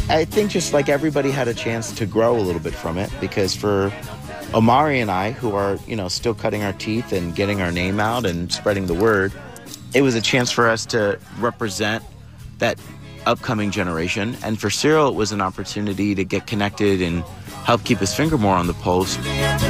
I think just like everybody had a chance to grow a little bit from it, because for Omari and I, who are, still cutting our teeth and getting our name out and spreading the word, it was a chance for us to represent that upcoming generation. And for Cyril, it was an opportunity to get connected and help keep his finger more on the pulse.